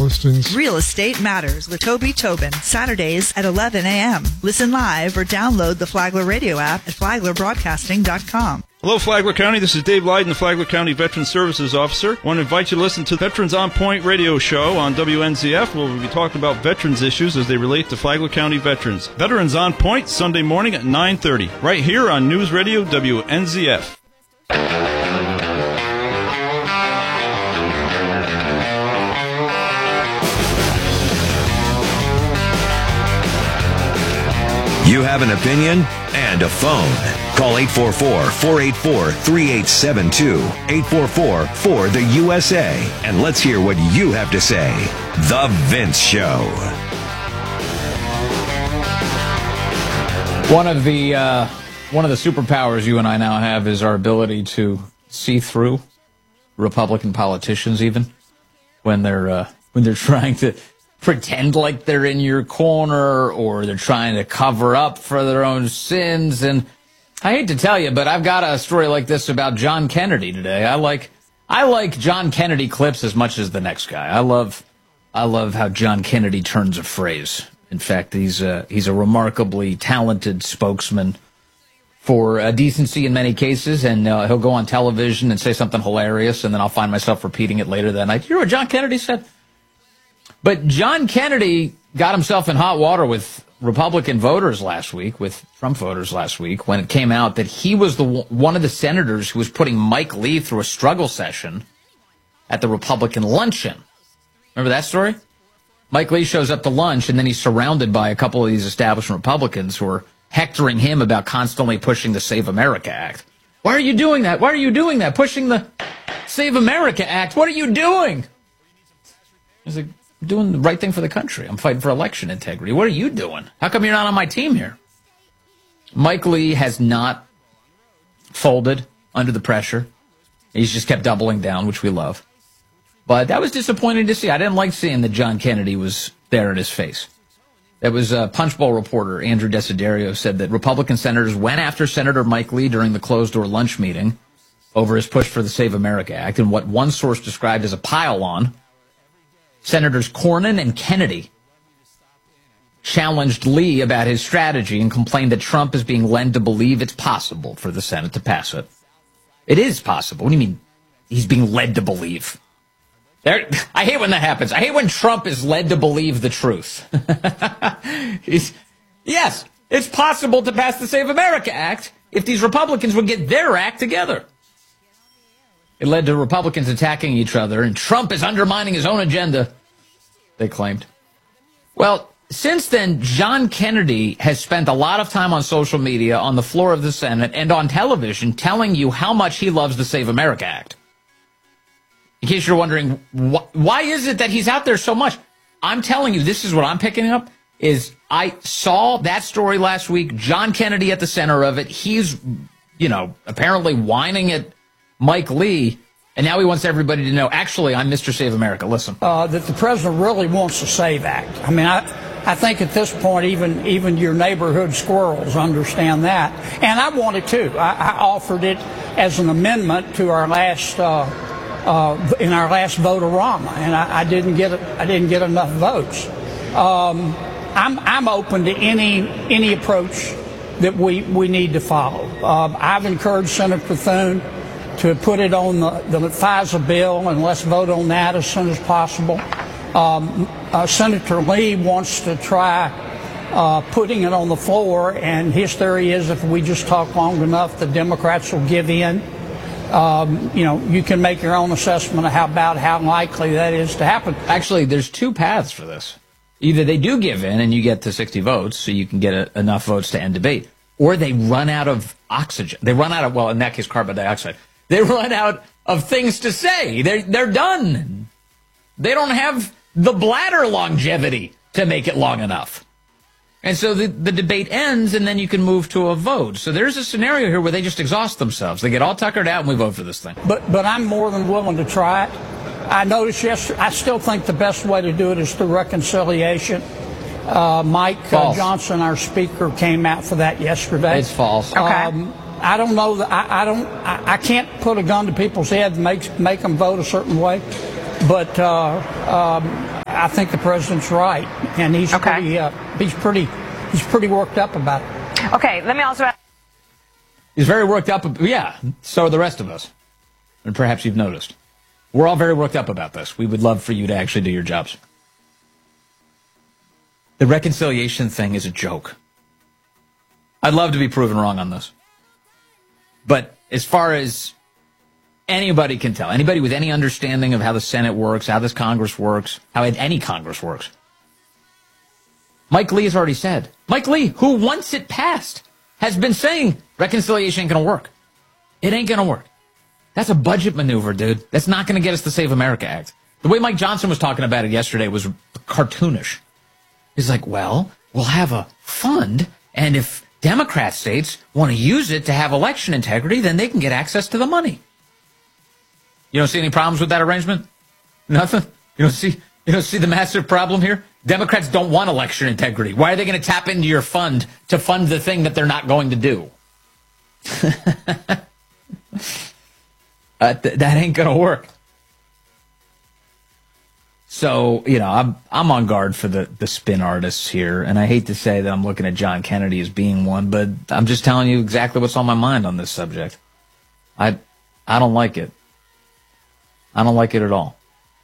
listings. Real Estate Matters with Toby Tobin, Saturdays at 11 a.m. Listen live or download the Flagler Radio app at flaglerbroadcasting.com. Hello, Flagler County. This is Dave Lyden, the Flagler County Veteran Services Officer. I want to invite you to listen to Veterans on Point radio show on WNZF, where we'll be talking about veterans issues as they relate to Flagler County veterans. Veterans on Point, Sunday morning at 9:30, right here on News Radio WNZF. You have an opinion and a phone. Call 844-484-3872, 844-4-THE-USA, and let's hear what you have to say. The Vince Show. One of the superpowers you and I now have is our ability to see through Republican politicians, even when they're trying to pretend like they're in your corner, or they're trying to cover up for their own sins. And I hate to tell you, but I've got a story like this about John Kennedy today. I like John Kennedy clips as much as the next guy. I love how John Kennedy turns a phrase. In fact, he's a remarkably talented spokesman for decency in many cases, and he'll go on television and say something hilarious, and then I'll find myself repeating it later that night. You know what John Kennedy said? But John Kennedy got himself in hot water with Republican voters last week, with Trump voters last week, when it came out that he was one of the senators who was putting Mike Lee through a struggle session at the Republican luncheon. Remember that story? Mike Lee shows up to lunch, and then he's surrounded by a couple of these establishment Republicans who are hectoring him about constantly pushing the Save America Act. Why are you doing that? Why are you doing that? Pushing the Save America Act. What are you doing? He's like, I'm doing the right thing for the country. I'm fighting for election integrity. What are you doing? How come you're not on my team here? Mike Lee has not folded under the pressure. He's just kept doubling down, which we love. But that was disappointing to see. I didn't like seeing that John Kennedy was there in his face. That was a Punch Bowl reporter, Andrew Desiderio, said that Republican senators went after Senator Mike Lee during the closed-door lunch meeting over his push for the Save America Act in what one source described as a pile-on. Senators Cornyn and Kennedy challenged Lee about his strategy and complained that Trump is being led to believe it's possible for the Senate to pass it. It is possible. What do you mean he's being led to believe? I hate when that happens. I hate when Trump is led to believe the truth. Yes, it's possible to pass the Save America Act if these Republicans would get their act together. It led to Republicans attacking each other, and Trump is undermining his own agenda, they claimed. Well, since then, John Kennedy has spent a lot of time on social media, on the floor of the Senate, and on television telling you how much he loves the Save America Act. In case you're wondering, why is it that he's out there so much? I'm telling you, this is what I'm picking up, is I saw that story last week, John Kennedy at the center of it. He's, apparently whining at Mike Lee, and now he wants everybody to know, actually, I'm Mr. Save America. Listen. That the president really wants the SAVE Act. I mean, I think at this point, even your neighborhood squirrels understand that. And I want it too. I offered it as an amendment to our last in our last vote-a-rama, and I didn't get enough votes. I'm open to any approach that we need to follow. I've encouraged Senator Bethune to put it on the FISA bill, and let's vote on that as soon as possible. Senator Lee wants to try putting it on the floor, and his theory is if we just talk long enough, the Democrats will give in. You can make your own assessment of how likely that is to happen. Actually, there's two paths for this. Either they do give in and you get to 60 votes, so you can get enough votes to end debate, or they run out of oxygen. They run out of, well, in that case, carbon dioxide. They run out of things to say. They're done. They don't have the bladder longevity to make it long enough. And so the debate ends, and then you can move to a vote. So there's a scenario here where they just exhaust themselves. They get all tuckered out, and we vote for this thing. But I'm more than willing to try it. I noticed yesterday, I still think the best way to do it is through reconciliation. Mike Johnson, our speaker, came out for that yesterday. It's false. Okay. I don't know that I can't put a gun to people's head and make them vote a certain way, but I think the president's right, and he's Okay. pretty worked up about it. Okay, let me also ask. He's very worked up. Yeah, so are the rest of us. And perhaps you've noticed. We're all very worked up about this. We would love for you to actually do your jobs. The reconciliation thing is a joke. I'd love to be proven wrong on this. But as far as anybody can tell, anybody with any understanding of how the Senate works, how this Congress works, how any Congress works, Mike Lee has already said. Mike Lee, who once it passed, has been saying reconciliation ain't going to work. It ain't going to work. That's a budget maneuver, dude. That's not going to get us the Save America Act. The way Mike Johnson was talking about it yesterday was cartoonish. He's like, well, we'll have a fund, and if Democrat states want to use it to have election integrity, then they can get access to the money. You don't see any problems with that arrangement? Nothing? You don't see the massive problem here? Democrats don't want election integrity. Why are they going to tap into your fund to fund the thing that they're not going to do? That ain't going to work. So, I'm on guard for the spin artists here, and I hate to say that I'm looking at John Kennedy as being one, but I'm just telling you exactly what's on my mind on this subject. I don't like it. I don't like it at all.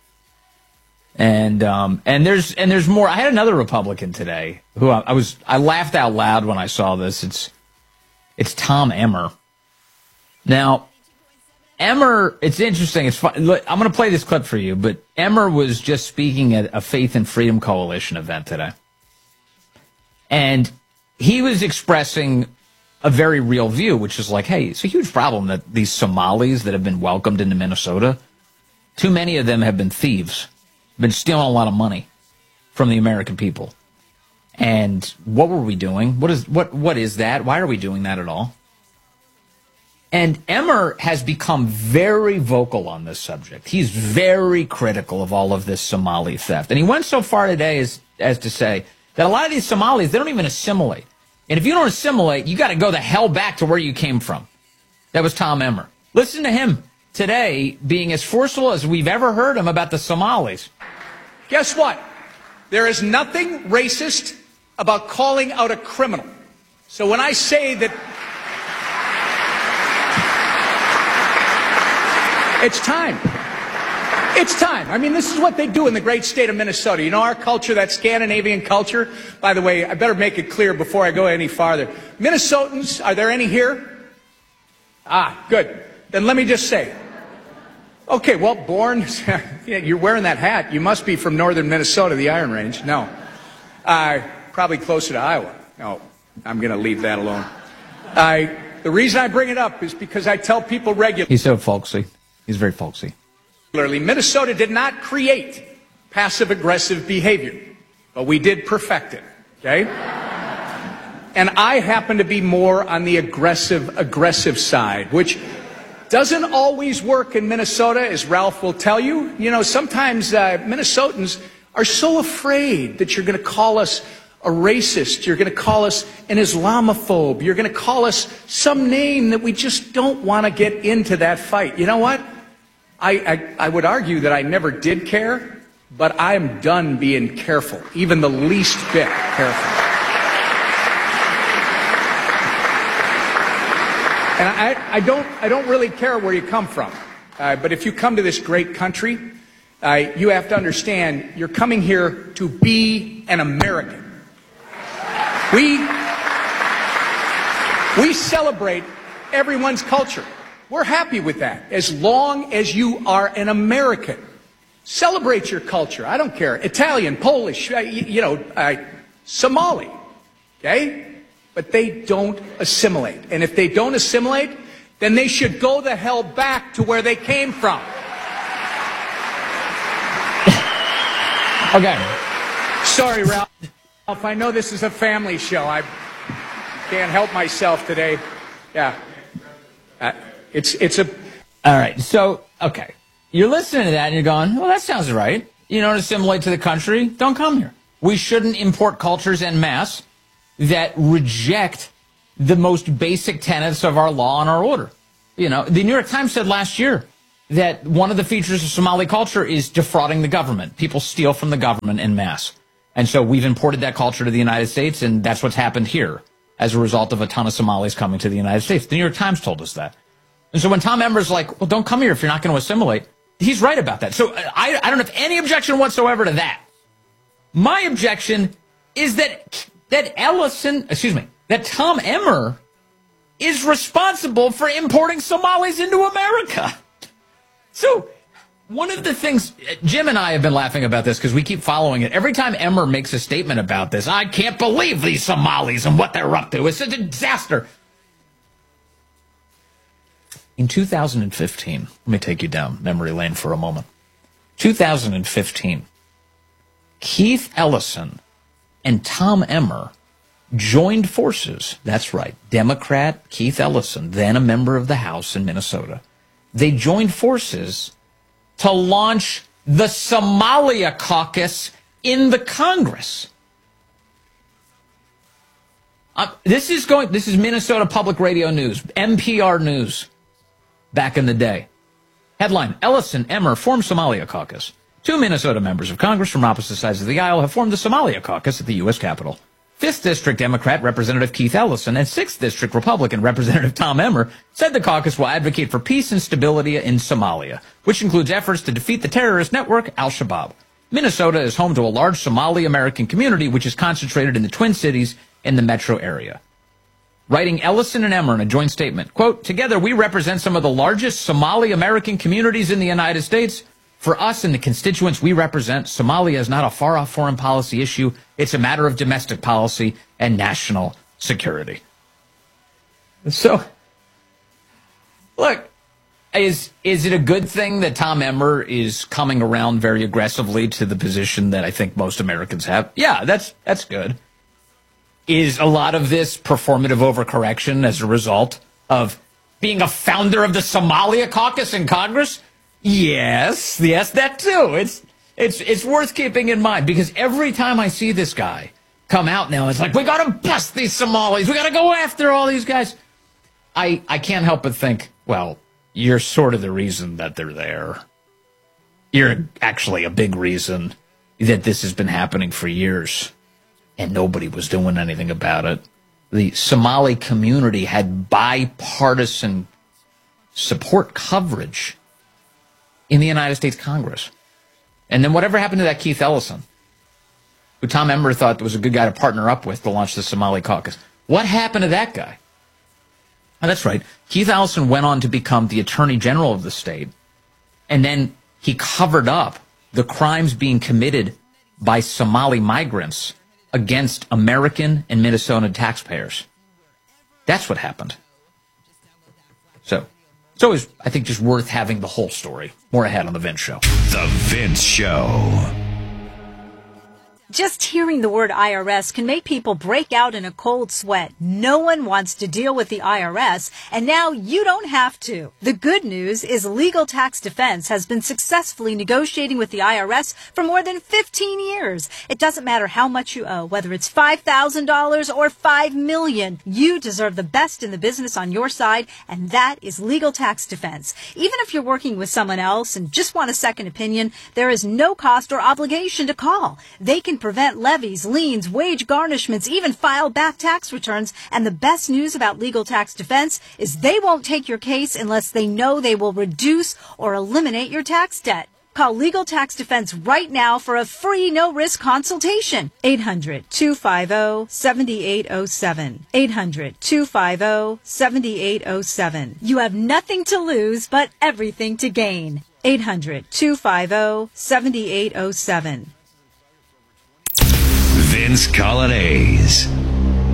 And there's more. I had another Republican today who I laughed out loud when I saw this. It's Tom Emmer. Now, Emmer, it's interesting. It's fun. Look, I'm going to play this clip for you, but Emmer was just speaking at a Faith and Freedom Coalition event today. And he was expressing a very real view, which is like, hey, it's a huge problem that these Somalis that have been welcomed into Minnesota, too many of them have been thieves, been stealing a lot of money from the American people. And what were we doing? What is that? Why are we doing that at all? And Emmer has become very vocal on this subject. He's very critical of all of this Somali theft. And he went so far today as to say that a lot of these Somalis, they don't even assimilate. And if you don't assimilate, you got to go the hell back to where you came from. That was Tom Emmer. Listen to him today being as forceful as we've ever heard him about the Somalis. Guess what? There is nothing racist about calling out a criminal. So when I say that it's time. It's time. I mean, this is what they do in the great state of Minnesota. You know our culture, that Scandinavian culture? By the way, I better make it clear before I go any farther. Minnesotans, are there any here? Ah, good. Then let me just say. Okay, well, born, you're wearing that hat. You must be from northern Minnesota, the Iron Range. No. Probably closer to Iowa. No, I'm going to leave that alone. The reason I bring it up is because I tell people regularly. He's so folksy. He's very folksy. Minnesota did not create passive-aggressive behavior, but we did perfect it, okay? And I happen to be more on the aggressive side, which doesn't always work in Minnesota, as Ralph will tell you. You know, sometimes Minnesotans are so afraid that you're going to call us a racist, you're going to call us an Islamophobe, you're going to call us some name that we just don't want to get into that fight. You know what? I would argue that I never did care, but I'm done being careful, even the least bit careful. And I don't really care where you come from, but if you come to this great country, you have to understand you're coming here to be an American. We celebrate everyone's culture. We're happy with that, as long as you are an American. Celebrate your culture. I don't care. Italian, Polish, Somali, okay? But they don't assimilate. And if they don't assimilate, then they should go the hell back to where they came from. Okay. Sorry, Ralph. I know this is a family show. I can't help myself today. Yeah. It's a... All right. So, okay. You're listening to that and you're going, well, that sounds right. You don't assimilate to the country, don't come here. We shouldn't import cultures en masse that reject the most basic tenets of our law and our order. You know, the New York Times said last year that one of the features of Somali culture is defrauding the government. People steal from the government en masse. And so we've imported that culture to the United States, and that's what's happened here as a result of a ton of Somalis coming to the United States. The New York Times told us that. And so when Tom Emmer's like, well, don't come here if you're not going to assimilate, he's right about that. So I don't have any objection whatsoever to that. My objection is that Tom Emmer is responsible for importing Somalis into America. So one of the things, Jim and I have been laughing about this because we keep following it. Every time Emmer makes a statement about this, I can't believe these Somalis and what they're up to. It's a disaster. In 2015, let me take you down memory lane for a moment. 2015, Keith Ellison and Tom Emmer joined forces. That's right. Democrat Keith Ellison, then a member of the House in Minnesota. They joined forces to launch the Somalia Caucus in the Congress. This is Minnesota Public Radio News, NPR News, back in the day. Headline, Ellison, Emmer formed Somalia Caucus. 2 Minnesota members of Congress from opposite sides of the aisle have formed the Somalia Caucus at the U.S. Capitol. 5th District Democrat Representative Keith Ellison and 6th District Republican Representative Tom Emmer said the caucus will advocate for peace and stability in Somalia, which includes efforts to defeat the terrorist network Al-Shabaab. Minnesota is home to a large Somali American community, which is concentrated in the Twin Cities in the metro area. Writing Ellison and Emmer in a joint statement, quote, together we represent some of the largest Somali American communities in the United States. For us and the constituents we represent, Somalia is not a far-off foreign policy issue. It's a matter of domestic policy and national security. So, look, is it a good thing that Tom Emmer is coming around very aggressively to the position that I think most Americans have? Yeah, that's good. Is a lot of this performative overcorrection as a result of being a founder of the Somalia Caucus in Congress? Yes, that too. It's worth keeping in mind because every time I see this guy come out now, it's like, we got to bust these Somalis. We got to go after all these guys. I can't help but think, well, you're sort of the reason that they're there. You're actually a big reason that this has been happening for years and nobody was doing anything about it. The Somali community had bipartisan support coverage in the United States Congress. And then whatever happened to that Keith Ellison, who Tom Emmer thought was a good guy to partner up with to launch the Somali Caucus? What happened to that guy? Oh, that's right. Keith Ellison went on to become the Attorney General of the state, and then he covered up the crimes being committed by Somali migrants against American and Minnesota taxpayers. That's what happened. So it's always, I think, just worth having the whole story. More ahead on The Vince Show. The Vince Show. Just hearing the word IRS can make people break out in a cold sweat. No one wants to deal with the IRS, and now you don't have to. The good news is Legal Tax Defense has been successfully negotiating with the IRS for more than 15 years. It doesn't matter how much you owe, whether it's $5,000 or $5 million. You deserve the best in the business on your side, and that is Legal Tax Defense. Even if you're working with someone else and just want a second opinion, there is no cost or obligation to call. They can prevent levies, liens, wage garnishments, even file back tax returns. And the best news about Legal Tax Defense is they won't take your case unless they know they will reduce or eliminate your tax debt. Call Legal Tax Defense right now for a free no-risk consultation. 800-250-7807. 800-250-7807. You have nothing to lose but everything to gain. 800-250-7807. Vince Colonnese.